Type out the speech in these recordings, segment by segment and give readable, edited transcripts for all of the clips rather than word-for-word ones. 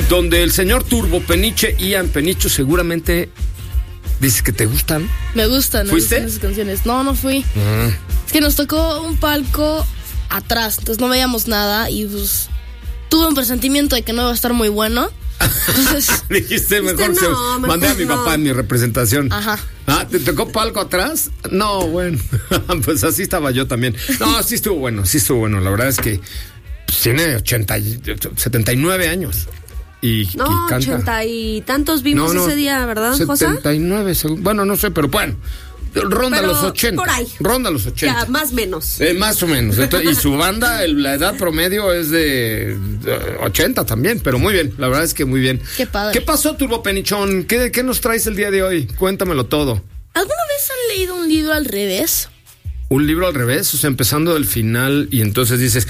donde el señor Turbo Peniche, Ian Penicho, seguramente dices que te gustan. Me gustan. ¿Fuiste? Me gustan esas canciones. No fui. Es que nos tocó un palco atrás, entonces no veíamos nada y pues tuve un presentimiento de que no iba a estar muy bueno. Entonces dijiste mejor mandé a mi papá en mi representación. Ajá. ¿Te tocó palco atrás? No, bueno. Pues así estaba yo también. No, sí estuvo bueno. La verdad es que pues, tiene 79 años. Y canta. 80 y tantos vimos ese día, ¿verdad, Josa? 79, bueno, no sé, pero bueno. Ronda los 80. Por ahí. Ronda los 80. Ya, más o menos. Más o menos. Entonces, y su banda, la edad promedio es de 80 también, pero muy bien. La verdad es que muy bien. Qué padre. ¿Qué pasó, Turbo Penichón? ¿Qué nos traes el día de hoy? Cuéntamelo todo. ¿Alguna vez han leído un libro al revés? ¿Un libro al revés? O sea, empezando del final y entonces dices...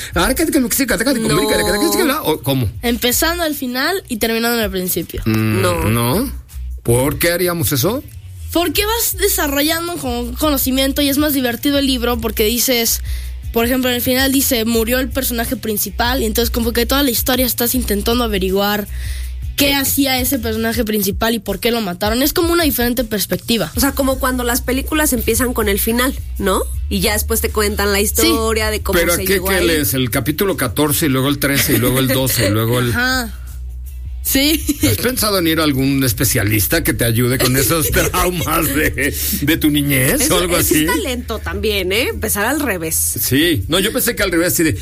¿O cómo? Empezando al final y terminando en el principio. No. ¿Por qué haríamos eso? Porque vas desarrollando conocimiento y es más divertido el libro porque dices, por ejemplo, en el final dice, murió el personaje principal y entonces como que toda la historia estás intentando averiguar qué hacía ese personaje principal y por qué lo mataron. Es como una diferente perspectiva. O sea, como cuando las películas empiezan con el final, ¿no? Y ya después te cuentan la historia de cómo se llegó ahí. ¿Pero qué lees? ¿El capítulo 14 y luego el 13 y luego el 12 y luego el... Ajá. Sí. ¿Has pensado en ir a algún especialista que te ayude con esos traumas de tu niñez o algo así? Es talento también, ¿eh? Empezar al revés. Sí. No, yo pensé que al revés, así de...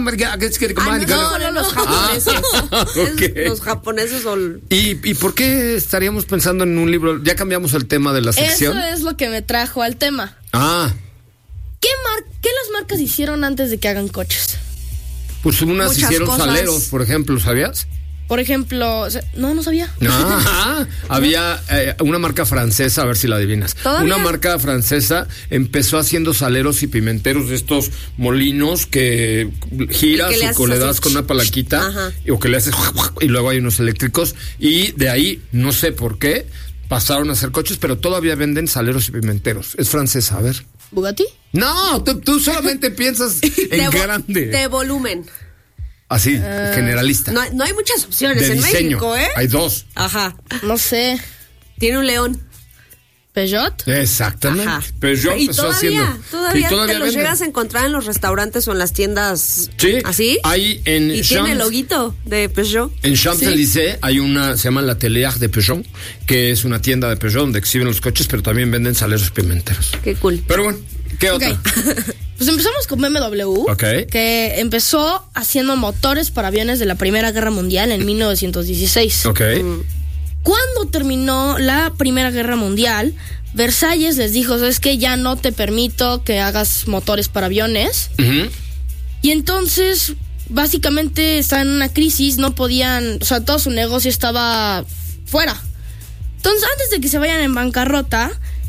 No, los japoneses. Okay. Los japoneses son... ¿Y por qué estaríamos pensando en un libro? Ya cambiamos el tema de la sección. Eso es lo que me trajo al tema. ¿Qué las marcas hicieron antes de que hagan coches? Pues unas Muchas hicieron cosas. saleros, por ejemplo, ¿sabías? Por ejemplo, no sabía. Había una marca francesa, a ver si la adivinas. ¿Todavía? Una marca francesa empezó haciendo saleros y pimenteros de estos molinos que giras o le das con una palanquita o que le haces y luego hay unos eléctricos y de ahí, no sé por qué, pasaron a hacer coches, pero todavía venden saleros y pimenteros. Es francesa, a ver. ¿Bugatti? No, tú solamente piensas en grande. De volumen. Así, generalista. No hay muchas opciones de en diseño. México, ¿eh? Hay dos. Ajá. No sé. Tiene un león. ¿Peugeot? Exactamente. Ajá. Peugeot y empezó haciendo. Todavía te los venden. llegas a encontrar en los restaurantes o en las tiendas. Sí. ¿Así? Hay en y tiene el loguito de Peugeot. En Champs-Élysées hay una, se llama la Atelier de Peugeot, que es una tienda de Peugeot donde exhiben los coches, pero también venden saleros pimenteros. Qué cool. Pero bueno, ¿qué otra? Pues empezamos con BMW, Okay. que empezó haciendo motores para aviones de la Primera Guerra Mundial en 1916. Ok. Cuando terminó la Primera Guerra Mundial, Versalles les dijo, ¿sabes qué? Ya no te permito que hagas motores para aviones. Uh-huh. Y entonces, básicamente, estaban en una crisis, no podían, o sea, todo su negocio estaba fuera. Entonces, antes de que se vayan en bancarrota,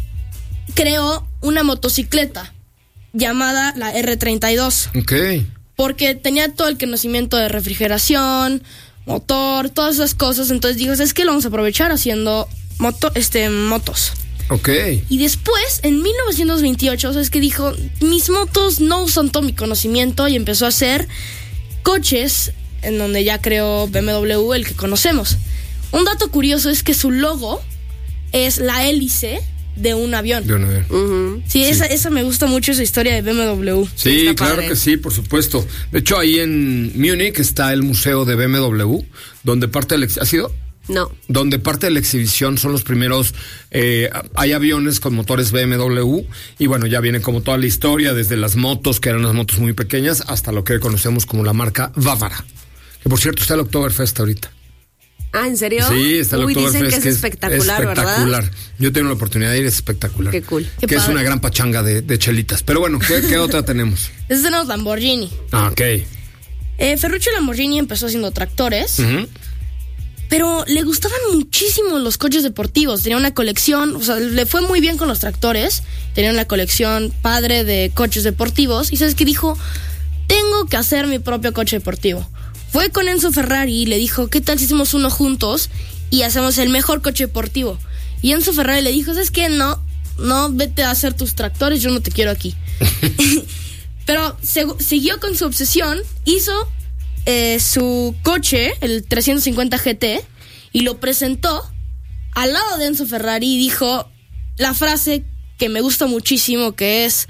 creó una motocicleta llamada la R32. Ok. Porque tenía todo el conocimiento de refrigeración, motor, todas esas cosas. Entonces dijo, ¿sabes qué? Lo vamos a aprovechar haciendo motos. Ok. Y después, en 1928, ¿sabes qué? Dijo, mis motos no usan todo mi conocimiento y empezó a hacer coches en donde ya creó BMW, el que conocemos. Un dato curioso es que su logo es la hélice de un avión. De un avión. Uh-huh. Sí, esa me gusta mucho, esa historia de BMW. Sí, Está claro padre. que sí, por supuesto. De hecho, ahí en Múnich está el museo de BMW, donde parte del... ¿Ha sido? No. Donde parte de la exhibición son los primeros, hay aviones con motores BMW y bueno, ya viene como toda la historia, desde las motos, que eran unas motos muy pequeñas, hasta lo que conocemos como la marca Bávara, que por cierto está el Oktoberfest ahorita. Ah, ¿en serio? Sí, está el Oktoberfest. Dicen que es espectacular, ¿verdad? Yo tengo la oportunidad de ir, es espectacular. Qué cool. Qué que padre. es una gran pachanga de chelitas. Pero bueno, ¿qué otra tenemos? Ese es los Lamborghini. Ah, ok. Ferruccio Lamborghini empezó haciendo tractores, Uh-huh. pero le gustaban muchísimo los coches deportivos. Tenía una colección, o sea, le fue muy bien con los tractores. Tenía una colección padre de coches deportivos. Y ¿sabes qué dijo? Tengo que hacer mi propio coche deportivo. Fue con Enzo Ferrari y le dijo, ¿qué tal si hacemos uno juntos y hacemos el mejor coche deportivo? Y Enzo Ferrari le dijo, ¿sabes qué? No, vete a hacer tus tractores, yo no te quiero aquí. Pero siguió con su obsesión, hizo su coche, el 350 GT, y lo presentó al lado de Enzo Ferrari y dijo la frase que me gusta muchísimo, que es: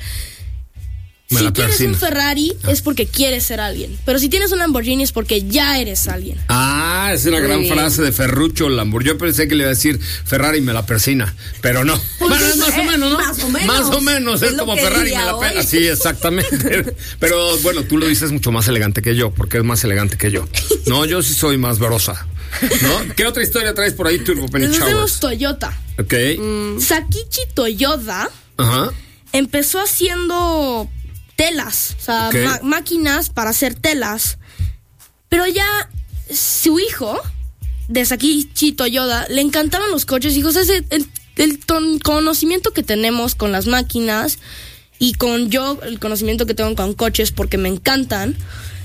si tienes un Ferrari es porque quieres ser alguien, pero si tienes un Lamborghini es porque ya eres alguien. Ah, es una gran frase de Ferruccio Lamborghini. Yo pensé que le iba a decir Ferrari me la persina, pero no. Bueno, más o menos, ¿no? Más o menos, es como Ferrari me la pela. Sí, exactamente. Pero bueno, tú lo dices mucho más elegante que yo, porque es más elegante que yo. No, yo sí soy más verosa, ¿no? ¿Qué otra historia traes por ahí, Turbo Penny Showers? Tenemos Toyota. Ok. Sakichi Toyoda empezó haciendo telas, o sea, máquinas para hacer telas. Pero ya su hijo, de Sakichi Toyoda, le encantaban los coches. Dijo, el conocimiento que tenemos con las máquinas y con el conocimiento que tengo con coches, porque me encantan,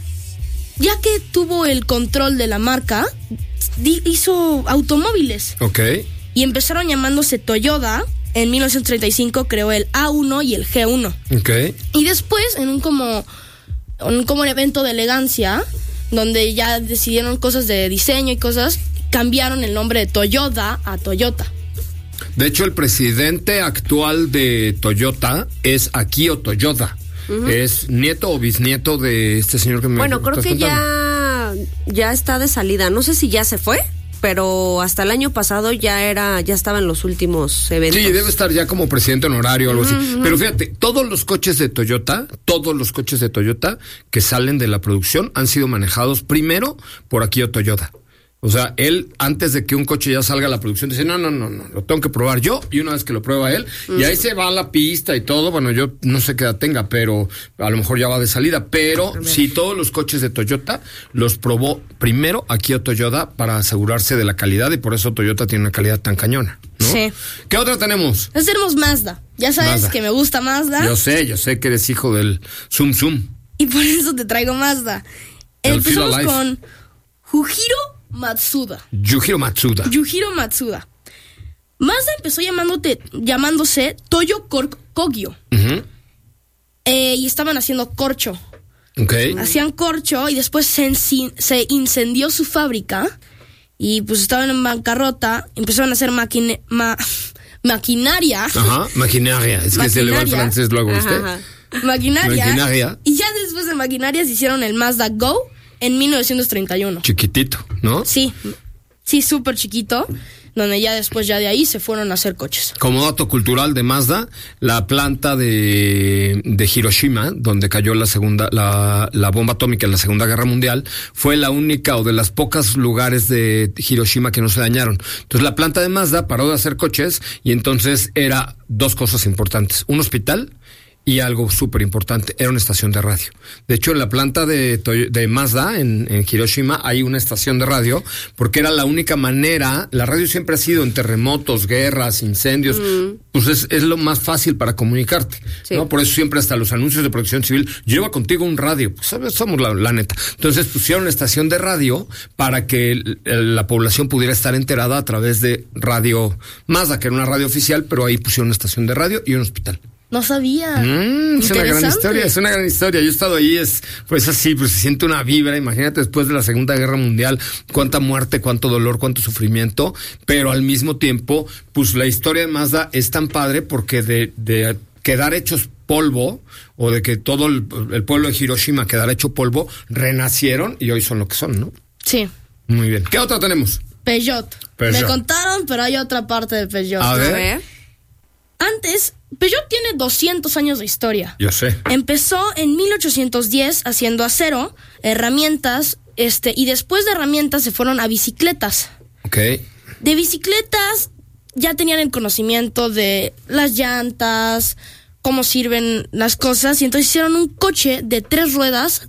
ya que tuvo el control de la marca, hizo automóviles. Ok. Y empezaron llamándose Toyota. En 1935 creó el A1 y el G1. Okay. Y después, en un como evento de elegancia, donde ya decidieron cosas de diseño y cosas, cambiaron el nombre de Toyota a Toyota. De hecho, el presidente actual de Toyota es Akio Toyoda. Es nieto o bisnieto de este señor que me Bueno, creo que ya está de salida. No sé si ya se fue, pero hasta el año pasado ya estaba en los últimos eventos. Sí, debe estar ya como presidente honorario o algo así. Pero fíjate, todos los coches de Toyota que salen de la producción han sido manejados primero por Akio Toyoda. O sea, él, antes de que un coche ya salga a la producción, dice, no, lo tengo que probar yo, y una vez que lo prueba él, y ahí se va a la pista y todo. Bueno, yo no sé qué edad tenga, pero a lo mejor ya va de salida, pero sí, todos los coches de Toyota los probó primero Akio Toyoda para asegurarse de la calidad, y por eso Toyota tiene una calidad tan cañona, ¿no? Sí. ¿Qué otra tenemos? Tenemos Mazda. Ya sabes que me gusta Mazda. Yo sé que eres hijo del Zum Zum. Y por eso te traigo Mazda. Empezamos con Yujiro Matsuda. Mazda empezó llamándose Toyo Kogyo. Y estaban haciendo corcho. Okay. Hacían corcho y después se incendió su fábrica y pues estaban en bancarrota. Empezaron a hacer maquinaria. Maquinaria. Es que se le va el francés luego a usted. Maquinaria. Y ya después de maquinaria se hicieron el Mazda Go en 1931. Chiquitito, ¿no? Sí, súper chiquito, donde ya después de ahí se fueron a hacer coches. Como dato cultural de Mazda, la planta de Hiroshima, donde cayó la bomba atómica en la Segunda Guerra Mundial, fue la única o de las pocas lugares de Hiroshima que no se dañaron. Entonces la planta de Mazda paró de hacer coches y entonces era dos cosas importantes: un hospital y algo súper importante, era una estación de radio. De hecho, en la planta de Mazda, en Hiroshima, hay una estación de radio, porque era la única manera. La radio siempre ha sido en terremotos, guerras, incendios, pues es lo más fácil para comunicarte, ¿no? Por eso siempre hasta los anuncios de protección civil, lleva contigo un radio, pues somos la neta. Entonces pusieron una estación de radio para que la población pudiera estar enterada a través de Radio Mazda, que era una radio oficial, pero ahí pusieron una estación de radio y un hospital. No sabía. Es una gran historia. Yo he estado ahí, pues así, pues se siente una vibra. Imagínate, después de la Segunda Guerra Mundial, cuánta muerte, cuánto dolor, cuánto sufrimiento, pero al mismo tiempo, pues la historia de Mazda es tan padre porque de quedar hechos polvo, o de que todo el pueblo de Hiroshima quedara hecho polvo, renacieron y hoy son lo que son, ¿no? Sí. Muy bien. ¿Qué otra tenemos? Peugeot. Me contaron, pero hay otra parte de Peugeot. A ver. Antes, Peugeot tiene 200 años de historia. Yo sé. Empezó en 1810 haciendo acero, herramientas, y después de herramientas se fueron a bicicletas. Ok. De bicicletas ya tenían el conocimiento de las llantas, cómo sirven las cosas, y entonces hicieron un coche de 3 ruedas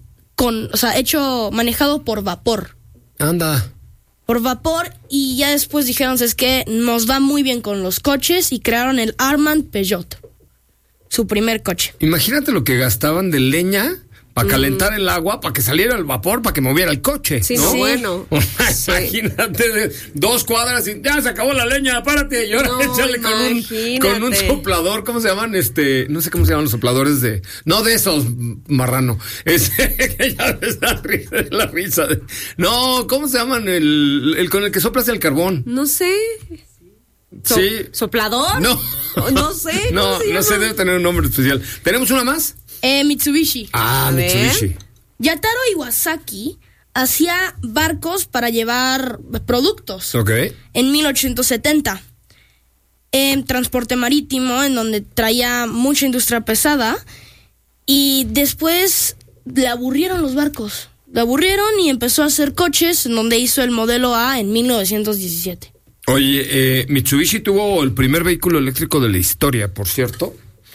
manejado por vapor. Anda. Por vapor, y ya después dijeron, es que nos va muy bien con los coches, y crearon el Armand Peugeot, su primer coche. Imagínate lo que gastaban de leña para calentar el agua, para que saliera el vapor, para que moviera el coche. Sí, ¿no? Bueno. Imagínate, 2 cuadras y ya se acabó la leña, párate. Y ahora échale con un soplador, ¿cómo se llaman? No sé cómo se llaman los sopladores no de esos, marrano. Que ya ves la risa. No, ¿cómo se llaman? El con el que soplas el carbón. No sé. Sí. ¿Soplador? No. No sé. No sé, debe tener un nombre especial. ¿Tenemos una más? Mitsubishi. Mitsubishi. Yataro Iwasaki hacía barcos para llevar productos. Ok. En 1870. Transporte marítimo, en donde traía mucha industria pesada. Y después le aburrieron los barcos. Le aburrieron y empezó a hacer coches, en donde hizo el modelo A en 1917. Oye, Mitsubishi tuvo el primer vehículo eléctrico de la historia, por cierto.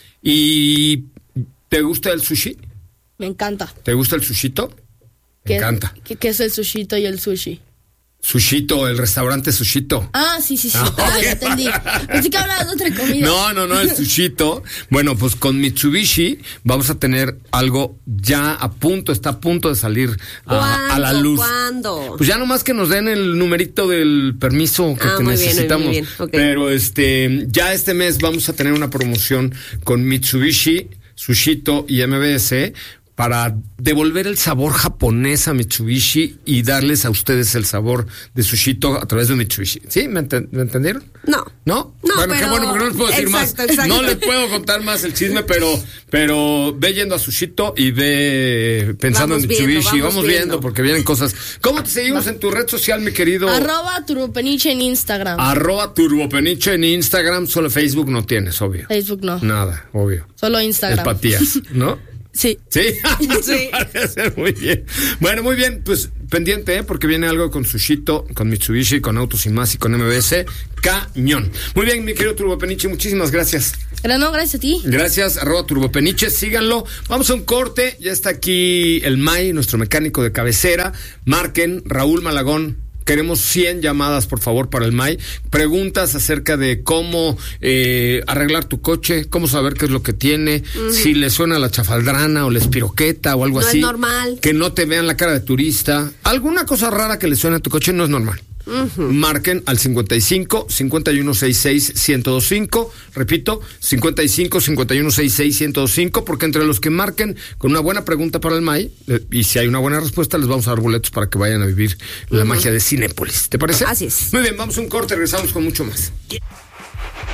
¿Y te gusta el sushi? Me encanta. ¿Te gusta el sushito? Me encanta. ¿Qué es el sushito y el sushi? Sushito, el restaurante Sushito. Sí. Ya entendí. Pensé que hablabas de otra comida. No, el Sushito. Bueno, pues con Mitsubishi vamos a tener algo ya está a punto de salir a la luz. ¿Cuándo? Pues ya nomás que nos den el numerito del permiso que necesitamos. Muy bien. Okay. Pero ya este mes vamos a tener una promoción con Mitsubishi, Sushito y MBS para devolver el sabor japonés a Mitsubishi y darles a ustedes el sabor de Sushito a través de Mitsubishi. ¿Sí? ¿Me entendieron? No. ¿No? No, bueno, pero... qué bueno, porque no les puedo decir más. Exacto. No les puedo contar más el chisme, pero ve yendo a Sushito y ve pensando en Mitsubishi. Vamos viendo, porque vienen cosas. ¿Cómo te seguimos en tu red social, mi querido? @turbopeniche en Instagram. @turbopeniche en Instagram. Solo Facebook no tienes, obvio. Facebook no. Nada, obvio. Solo Instagram. Empatías, ¿no? Sí. Sí, sí. Parece muy bien. Bueno, muy bien, pues pendiente, porque viene algo con Sushito, con Mitsubishi, con Autos y Más y con MBS. Cañón. Muy bien, mi querido Turbopeniche, muchísimas gracias. Gracias a ti. Gracias, @turbopeniche, síganlo. Vamos a un corte, ya está aquí el May, nuestro mecánico de cabecera. Marquen, Raúl Malagón. Queremos 100 llamadas, por favor, para el MAI. Preguntas acerca de cómo arreglar tu coche, cómo saber qué es lo que tiene, si le suena la chafaldrana o la espiroqueta o algo así. No es normal. Que no te vean la cara de turista. Alguna cosa rara que le suene a tu coche no es normal. Marquen al 55 5166 1025. Repito, 55 5166 1025, porque entre los que marquen con una buena pregunta para el MAI, y si hay una buena respuesta, les vamos a dar boletos para que vayan a vivir la magia de Cinépolis. ¿Te parece? Así es. Muy bien, vamos a un corte, regresamos con mucho más.